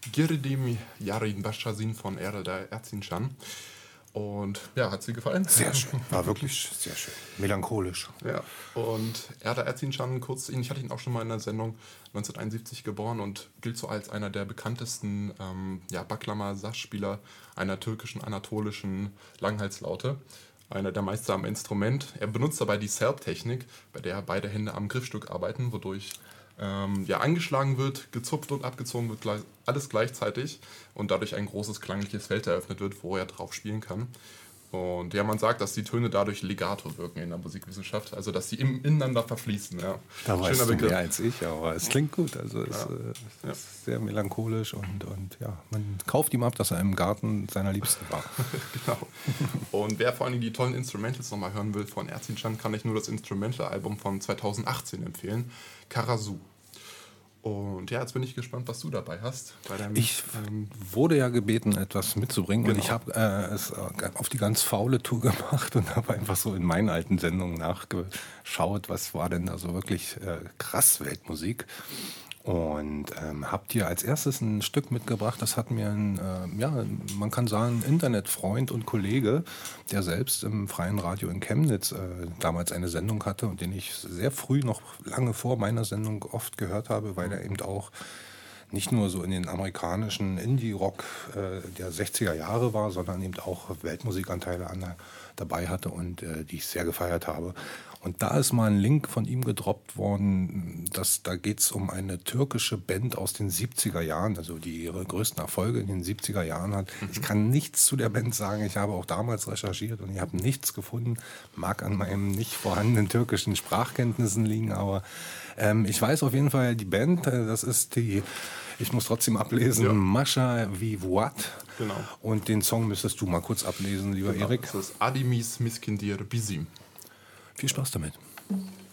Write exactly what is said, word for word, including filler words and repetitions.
Girdim Yarin Bashazin von Erdal Erzincan. Und ja, hat sie gefallen? Sehr schön, war wirklich sehr schön. Melancholisch. Ja, und Erdal Erzincan, kurz ihn, ich hatte ihn auch schon mal in der Sendung, neunzehnhunderteinundsiebzig geboren und gilt so als einer der bekanntesten ähm, ja, Baklama-Saß-Spieler einer türkischen, anatolischen Langhalslaute. Einer der Meister am Instrument. Er benutzt dabei die Serb-Technik, bei der beide Hände am Griffstück arbeiten, wodurch ähm, ja, angeschlagen wird, gezupft und abgezogen wird, gleich, alles gleichzeitig und dadurch ein großes klangliches Feld eröffnet wird, wo er drauf spielen kann. Und ja, man sagt, dass die Töne dadurch legato wirken in der Musikwissenschaft, also dass sie im, ineinander verfließen. Ja. Da weißt du mehr als ich, aber es klingt gut. Also es, ja. äh, es ja. ist sehr melancholisch und, und ja, man kauft ihm ab, dass er im Garten seiner Liebsten war. Genau. Und wer vor allem die tollen Instrumentals nochmal hören will von Erzincan, kann ich nur das Instrumental-Album von zweitausendachtzehn empfehlen, Karasu. Und ja, jetzt bin ich gespannt, was du dabei hast. Bei deinem, ich ähm, wurde ja gebeten, etwas mitzubringen genau. und ich habe äh, es auf die ganz faule Tour gemacht und habe einfach so in meinen alten Sendungen nachgeschaut, was war denn da so wirklich äh, krass Weltmusik. Und ähm, habt ihr als erstes ein Stück mitgebracht, das hat mir ein, äh, ja, man kann sagen, Internetfreund und Kollege, der selbst im Freien Radio in Chemnitz äh, damals eine Sendung hatte und den ich sehr früh, noch lange vor meiner Sendung oft gehört habe, weil er eben auch nicht nur so in den amerikanischen Indie-Rock äh, der sechziger Jahre war, sondern eben auch Weltmusikanteile an der, dabei hatte und äh, die ich sehr gefeiert habe. Und da ist mal ein Link von ihm gedroppt worden, dass, da geht es um eine türkische Band aus den siebziger Jahren, also die ihre größten Erfolge in den siebziger Jahren hat. Mhm. Ich kann nichts zu der Band sagen, ich habe auch damals recherchiert und ich habe nichts gefunden, mag an meinen nicht vorhandenen türkischen Sprachkenntnissen liegen, aber ähm, ich weiß auf jeden Fall, die Band, äh, das ist die, ich muss trotzdem ablesen, ja. Masha Vivuat. Genau. Und den Song müsstest du mal kurz ablesen, lieber genau, Erik. Das ist Adimis Miskindir Bizim. Viel Spaß damit.